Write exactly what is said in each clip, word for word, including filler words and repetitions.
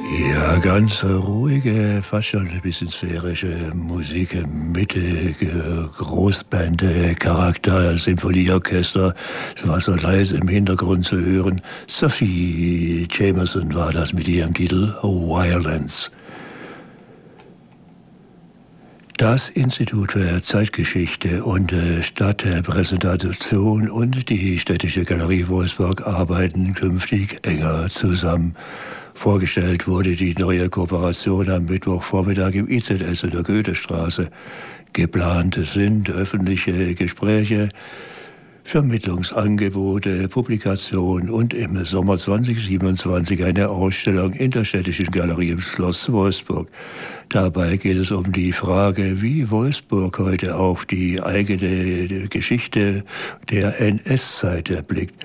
Ja, ganz ruhige, fast schon ein bisschen sphärische Musik mit äh, Großband-Charakter, Symphonieorchester. Es war so leise im Hintergrund zu hören. Sophie Jamerson war das mit ihrem Titel Violence. Das Institut für Zeitgeschichte und Stadtpräsentation und die Städtische Galerie Wolfsburg arbeiten künftig enger zusammen. Vorgestellt wurde die neue Kooperation am Mittwochvormittag im I Z S in der Goethestraße. Geplant sind öffentliche Gespräche, Vermittlungsangebote, Publikation und im Sommer zwanzig siebenundzwanzig eine Ausstellung in der Städtischen Galerie im Schloss Wolfsburg. Dabei geht es um die Frage, wie Wolfsburg heute auf die eigene Geschichte der N S-Zeit blickt.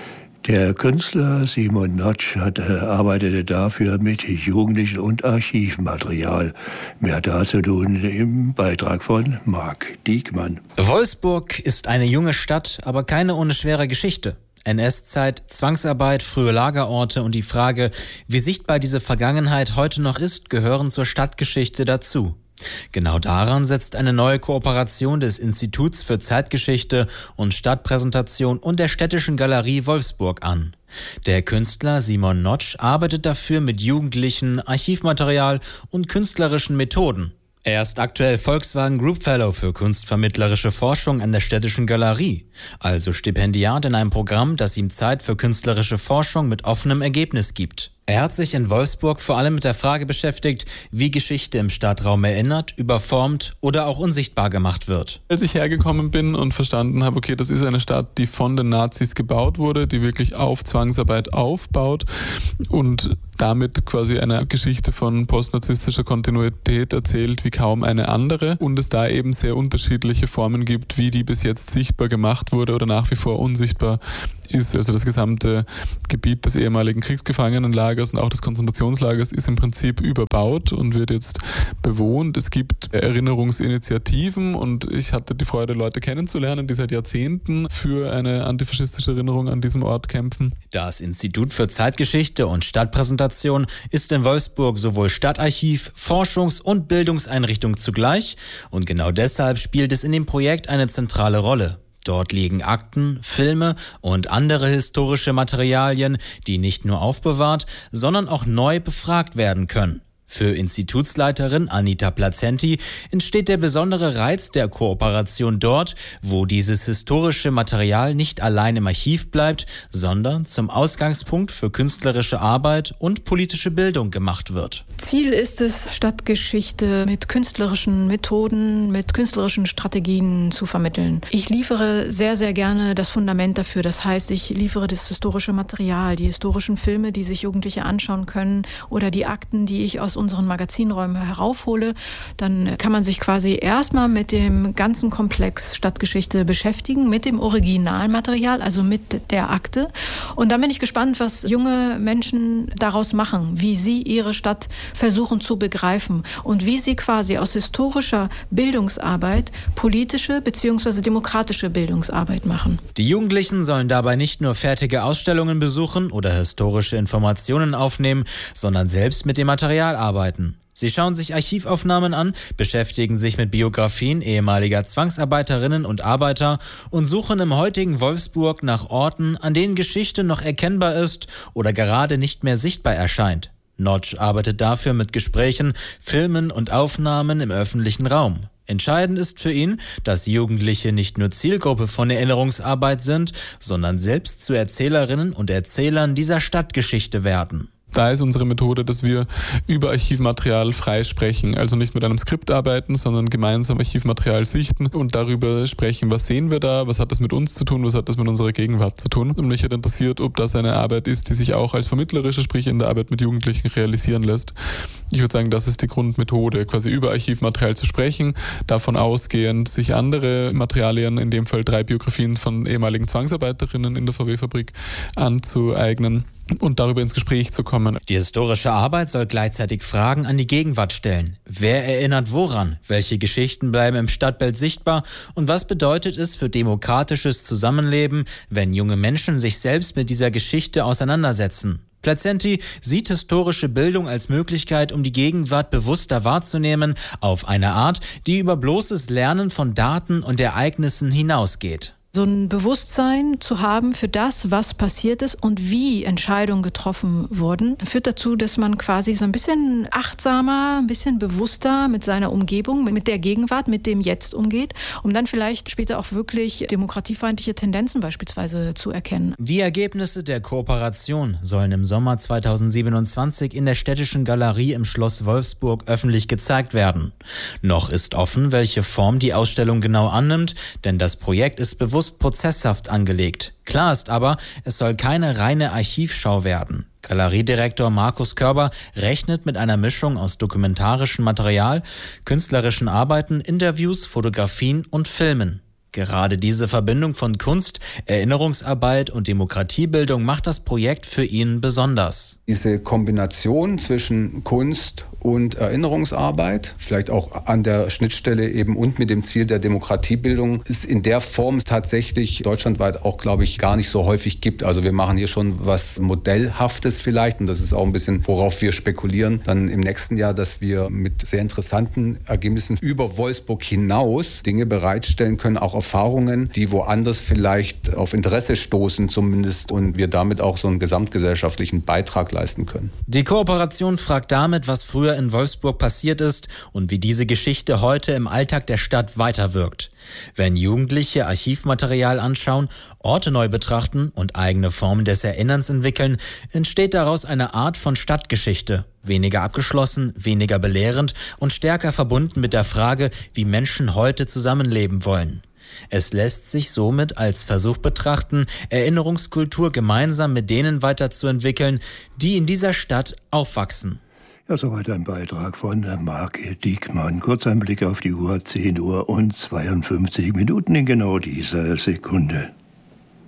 Der Künstler Simon Notch hat, äh, arbeitete dafür mit Jugendlichen und Archivmaterial. Mehr dazu nun im Beitrag von Marc Diekmann. Wolfsburg ist eine junge Stadt, aber keine ohne schwere Geschichte. N S-Zeit, Zwangsarbeit, frühe Lagerorte und die Frage, wie sichtbar diese Vergangenheit heute noch ist, gehören zur Stadtgeschichte dazu. Genau daran setzt eine neue Kooperation des Instituts für Zeitgeschichte und Stadtpräsentation und der Städtischen Galerie Wolfsburg an. Der Künstler Simon Notch arbeitet dafür mit Jugendlichen, Archivmaterial und künstlerischen Methoden. Er ist aktuell Volkswagen Group Fellow für kunstvermittlerische Forschung an der Städtischen Galerie, also Stipendiat in einem Programm, das ihm Zeit für künstlerische Forschung mit offenem Ergebnis gibt. Er hat sich in Wolfsburg vor allem mit der Frage beschäftigt, wie Geschichte im Stadtraum erinnert, überformt oder auch unsichtbar gemacht wird. Als ich hergekommen bin und verstanden habe, okay, das ist eine Stadt, die von den Nazis gebaut wurde, die wirklich auf Zwangsarbeit aufbaut und damit quasi eine Geschichte von postnarzisstischer Kontinuität erzählt wie kaum eine andere und es da eben sehr unterschiedliche Formen gibt, wie die bis jetzt sichtbar gemacht wurde oder nach wie vor unsichtbar ist. Also das gesamte Gebiet des ehemaligen Kriegsgefangenenlagers und auch des Konzentrationslagers ist im Prinzip überbaut und wird jetzt bewohnt. Es gibt Erinnerungsinitiativen und ich hatte die Freude, Leute kennenzulernen, die seit Jahrzehnten für eine antifaschistische Erinnerung an diesem Ort kämpfen. Das Institut für Zeitgeschichte und Stadtpräsentation ist in Wolfsburg sowohl Stadtarchiv, Forschungs- und Bildungseinrichtung zugleich und genau deshalb spielt es in dem Projekt eine zentrale Rolle. Dort liegen Akten, Filme und andere historische Materialien, die nicht nur aufbewahrt, sondern auch neu befragt werden können. Für Institutsleiterin Anita Plazenti entsteht der besondere Reiz der Kooperation dort, wo dieses historische Material nicht allein im Archiv bleibt, sondern zum Ausgangspunkt für künstlerische Arbeit und politische Bildung gemacht wird. Ziel ist es, Stadtgeschichte mit künstlerischen Methoden, mit künstlerischen Strategien zu vermitteln. Ich liefere sehr, sehr gerne das Fundament dafür. Das heißt, ich liefere das historische Material, die historischen Filme, die sich Jugendliche anschauen können oder die Akten, die ich aus unseren Magazinräumen heraufhole. Dann kann man sich quasi erstmal mit dem ganzen Komplex Stadtgeschichte beschäftigen, mit dem Originalmaterial, also mit der Akte. Und dann bin ich gespannt, was junge Menschen daraus machen, wie sie ihre Stadt versuchen zu begreifen und wie sie quasi aus historischer Bildungsarbeit politische bzw. demokratische Bildungsarbeit machen. Die Jugendlichen sollen dabei nicht nur fertige Ausstellungen besuchen oder historische Informationen aufnehmen, sondern selbst mit dem Material arbeiten. Sie schauen sich Archivaufnahmen an, beschäftigen sich mit Biografien ehemaliger Zwangsarbeiterinnen und Arbeiter und suchen im heutigen Wolfsburg nach Orten, an denen Geschichte noch erkennbar ist oder gerade nicht mehr sichtbar erscheint. Notch arbeitet dafür mit Gesprächen, Filmen und Aufnahmen im öffentlichen Raum. Entscheidend ist für ihn, dass Jugendliche nicht nur Zielgruppe von Erinnerungsarbeit sind, sondern selbst zu Erzählerinnen und Erzählern dieser Stadtgeschichte werden. Da ist unsere Methode, dass wir über Archivmaterial frei sprechen, also nicht mit einem Skript arbeiten, sondern gemeinsam Archivmaterial sichten und darüber sprechen, was sehen wir da, was hat das mit uns zu tun, was hat das mit unserer Gegenwart zu tun. Und mich hat interessiert, ob das eine Arbeit ist, die sich auch als vermittlerische, sprich in der Arbeit mit Jugendlichen realisieren lässt. Ich würde sagen, das ist die Grundmethode, quasi über Archivmaterial zu sprechen, davon ausgehend sich andere Materialien, in dem Fall drei Biografien von ehemaligen Zwangsarbeiterinnen in der V W-Fabrik anzueignen und darüber ins Gespräch zu kommen. Die historische Arbeit soll gleichzeitig Fragen an die Gegenwart stellen. Wer erinnert woran? Welche Geschichten bleiben im Stadtbild sichtbar? Und was bedeutet es für demokratisches Zusammenleben, wenn junge Menschen sich selbst mit dieser Geschichte auseinandersetzen? Plazzenti sieht historische Bildung als Möglichkeit, um die Gegenwart bewusster wahrzunehmen, auf eine Art, die über bloßes Lernen von Daten und Ereignissen hinausgeht. So ein Bewusstsein zu haben für das, was passiert ist und wie Entscheidungen getroffen wurden, führt dazu, dass man quasi so ein bisschen achtsamer, ein bisschen bewusster mit seiner Umgebung, mit der Gegenwart, mit dem Jetzt umgeht, um dann vielleicht später auch wirklich demokratiefeindliche Tendenzen beispielsweise zu erkennen. Die Ergebnisse der Kooperation sollen im Sommer zweitausendsiebenundzwanzig in der Städtischen Galerie im Schloss Wolfsburg öffentlich gezeigt werden. Noch ist offen, welche Form die Ausstellung genau annimmt, denn das Projekt ist bewusst prozesshaft angelegt. Klar ist aber, es soll keine reine Archivschau werden. Galeriedirektor Markus Körber rechnet mit einer Mischung aus dokumentarischem Material, künstlerischen Arbeiten, Interviews, Fotografien und Filmen. Gerade diese Verbindung von Kunst, Erinnerungsarbeit und Demokratiebildung macht das Projekt für ihn besonders. Diese Kombination zwischen Kunst und Erinnerungsarbeit, vielleicht auch an der Schnittstelle eben und mit dem Ziel der Demokratiebildung, ist in der Form tatsächlich deutschlandweit auch, glaube ich, gar nicht so häufig gibt. Also wir machen hier schon was Modellhaftes vielleicht und das ist auch ein bisschen, worauf wir spekulieren, dann im nächsten Jahr, dass wir mit sehr interessanten Ergebnissen über Wolfsburg hinaus Dinge bereitstellen können, auch Erfahrungen, die woanders vielleicht auf Interesse stoßen zumindest und wir damit auch so einen gesamtgesellschaftlichen Beitrag leisten können. Die Kooperation fragt damit, was früher in Wolfsburg passiert ist und wie diese Geschichte heute im Alltag der Stadt weiterwirkt. Wenn Jugendliche Archivmaterial anschauen, Orte neu betrachten und eigene Formen des Erinnerns entwickeln, entsteht daraus eine Art von Stadtgeschichte. Weniger abgeschlossen, weniger belehrend und stärker verbunden mit der Frage, wie Menschen heute zusammenleben wollen. Es lässt sich somit als Versuch betrachten, Erinnerungskultur gemeinsam mit denen weiterzuentwickeln, die in dieser Stadt aufwachsen. Ja, soweit ein Beitrag von Marc Diekmann. Kurz ein Blick auf die Uhr, zehn Uhr und zweiundfünfzig Minuten in genau dieser Sekunde.